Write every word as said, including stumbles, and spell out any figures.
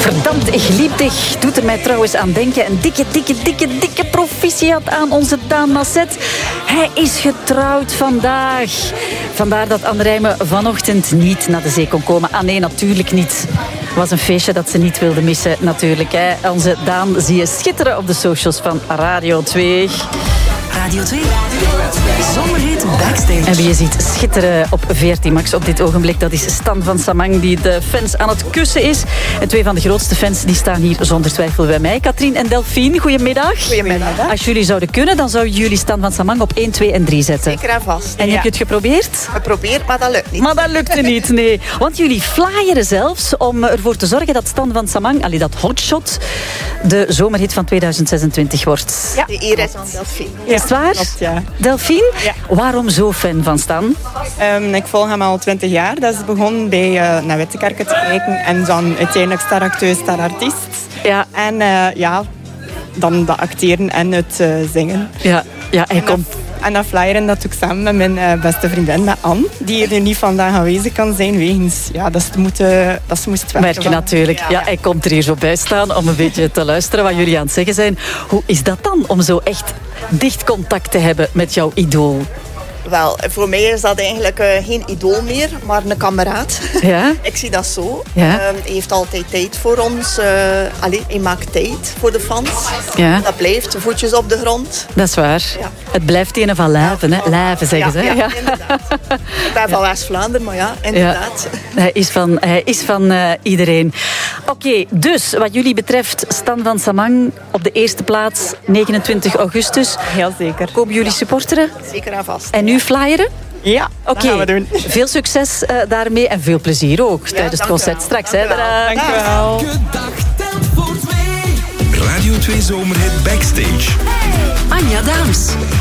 Verdammt, ik liep dich. Doet er mij trouwens aan denken. Een dikke, dikke, dikke, dikke proficiat aan onze Daan Masset. Hij is getrouwd vandaag. Vandaar dat Anne Rijmen vanochtend niet naar de zee kon komen. Ah nee, natuurlijk niet. Het was een feestje dat ze niet wilde missen, natuurlijk. Hè. Onze Daan zie je schitteren op de socials van Radio twee. Radio twee, Zomerhit Backstage. En wie je ziet schitteren op veertien Max op dit ogenblik, dat is Stan van Samang, die de fans aan het kussen is. En twee van de grootste fans die staan hier zonder twijfel bij mij. Katrien en Delphine, goedemiddag. Goedemiddag. Als jullie zouden kunnen, dan zouden jullie Stan van Samang op één, twee en drie zetten. Zeker en vast. En ja. heb je het geprobeerd? Geprobeerd, maar dat lukt niet. Maar dat lukte niet, nee. Want jullie flyeren zelfs om ervoor te zorgen dat Stan van Samang, allee, dat hotshot, de zomerhit van tweeduizend zesentwintig wordt. Ja, de eer is aan Delphine. Is het waar? Klopt, ja. Delphine, Ja. waarom zo fan van Stan? Um, ik volg hem al twintig jaar. Dat is begonnen bij uh, naar Wittekerken te kijken. En dan uiteindelijk staracteur, starartiest. Ja. En uh, ja, dan dat acteren en het uh, zingen. Ja, ja hij En komt... dat, en dat flyeren dat doe ik samen met mijn uh, beste vriendin, met Anne. Die er nu niet vandaag aanwezig kan zijn, wegens ja, dat ze moest, uh, dat ze moest werken. Merk je natuurlijk. Ja, hij komt er hier zo bij staan om een beetje te luisteren wat jullie aan het zeggen zijn. Hoe is dat dan, om zo echt dicht contact te hebben met jouw idool? Wel, voor mij is dat eigenlijk uh, geen idool meer, maar een kameraad. Ja? Ik zie dat zo. Ja. Um, hij heeft altijd tijd voor ons. Uh, allee, hij maakt tijd voor de fans. Ja. Dat blijft, voetjes op de grond. Dat is waar. Ja. Het blijft een van lijven, hè? Lijven zeggen ze. Ja, hè? ja, inderdaad. Ik ben van West-Vlaanderen, maar ja, inderdaad. Ja. Hij is van, hij is van uh, iedereen. Oké, okay, dus wat jullie betreft Stan van Samang op de eerste plaats negenentwintig augustus. Heel zeker. Komen jullie supporteren? Zeker en vast. En nu flyeren? Ja, dat Oké, gaan we doen. veel succes uh, daarmee en veel plezier ook tijdens het dank concert u wel. straks. Dank Hè? u wel. Tadaa. Dank u wel. Elke dag telt voor twee. Radio twee Zomerhit Backstage. Anja Daams.